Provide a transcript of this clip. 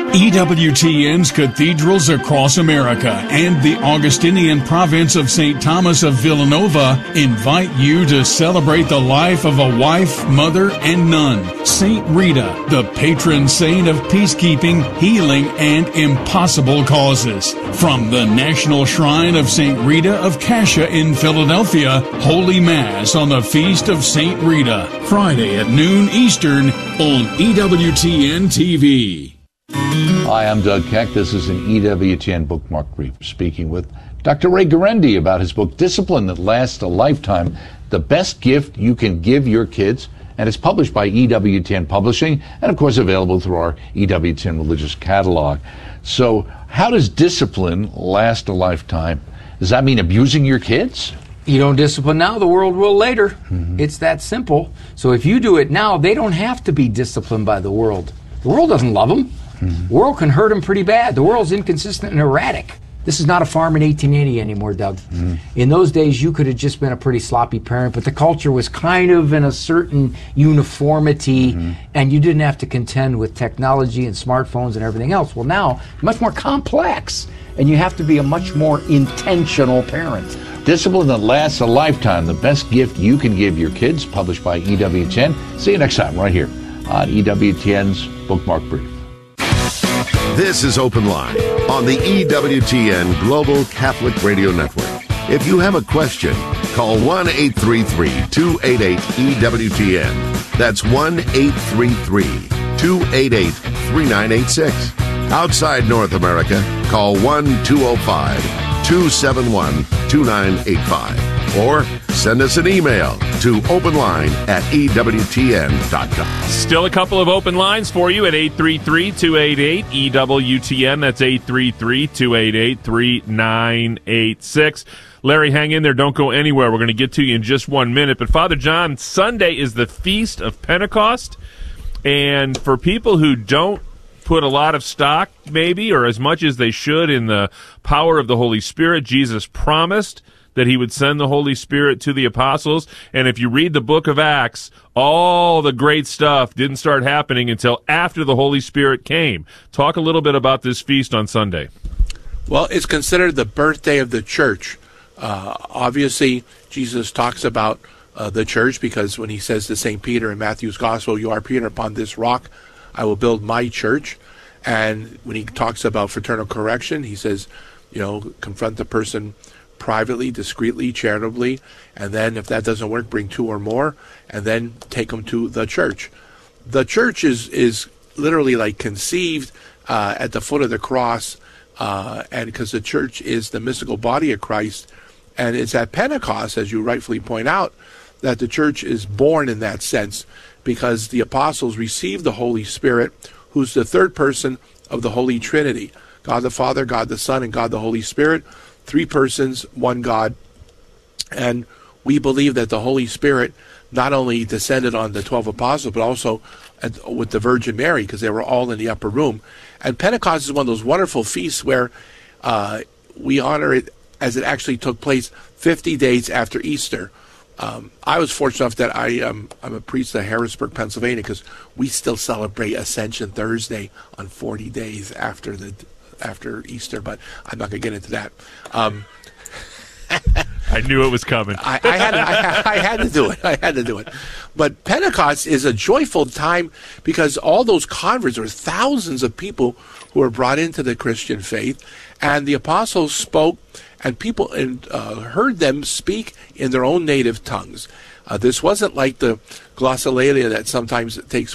EWTN's cathedrals across America and the Augustinian province of St. Thomas of Villanova invite you to celebrate the life of a wife, mother, and nun, St. Rita, the patron saint of peacekeeping, healing, and impossible causes. From the National Shrine of St. Rita of Cascia in Philadelphia, Holy Mass on the Feast of St. Rita, Friday at noon Eastern on EWTN TV. Hi, I'm Doug Keck. This is an EWTN Bookmark Brief, speaking with Dr. Ray Guarendi about his book, Discipline That Lasts a Lifetime, the best gift you can give your kids. And it's published by EWTN Publishing and, of course, available through our EWTN Religious Catalog. So how does discipline last a lifetime? Does that mean abusing your kids? You don't discipline now, the world will later. It's that simple. So if you do it now, they don't have to be disciplined by the world. The world doesn't love them. The world can hurt them pretty bad. The world's inconsistent and erratic. This is not a farm in 1880 anymore, Doug. In those days, you could have just been a pretty sloppy parent, but the culture was kind of in a certain uniformity, and you didn't have to contend with technology and smartphones and everything else. Well, now, much more complex, and you have to be a much more intentional parent. Discipline That Lasts a Lifetime, the best gift you can give your kids, published by EWTN. See you next time right here on EWTN's Bookmark Brief. This is Open Line on the EWTN Global Catholic Radio Network. If you have a question, call 1-833-288-EWTN. That's 1-833-288-3986. Outside North America, call 1-205-271-2985. Or send us an email to openline@EWTN.com. Still a couple of open lines for you at 833-288-EWTN. That's 833-288-3986. Larry, hang in there. Don't go anywhere. We're going to get to you in just 1 minute. But Father John, Sunday is the Feast of Pentecost. And for people who don't put a lot of stock, maybe, or as much as they should, in the power of the Holy Spirit, Jesus promised that he would send the Holy Spirit to the apostles. And if you read the book of Acts, all the great stuff didn't start happening until after the Holy Spirit came. Talk a little bit about this feast on Sunday. Well, it's considered the birthday of the church. Obviously, Jesus talks about the church because when he says to St. Peter in Matthew's Gospel, "You are Peter, upon this rock I will build my church." And when he talks about fraternal correction, he says, confront the person privately, discreetly, charitably, and then if that doesn't work, bring two or more, and then take them to the church. The church is literally like conceived at the foot of the cross, and because the church is the mystical body of Christ, and it's at Pentecost, as you rightfully point out, that the church is born in that sense, because the apostles received the Holy Spirit, who's the third person of the Holy Trinity, God the Father, God the Son, and God the Holy Spirit. Three persons, one God. And we believe that the Holy Spirit not only descended on the 12 apostles, but also with the Virgin Mary, because they were all in the upper room. And Pentecost is one of those wonderful feasts where we honor it as it actually took place 50 days after Easter. I was fortunate enough that I'm a priest of Harrisburg, Pennsylvania, because we still celebrate Ascension Thursday on 40 days after Easter, but I'm not going to get into that. I knew it was coming. I had to do it. I had to do it. But Pentecost is a joyful time because all those converts, or thousands of people who were brought into the Christian faith, and the apostles spoke, and people heard them speak in their own native tongues. This wasn't like the glossolalia that sometimes takes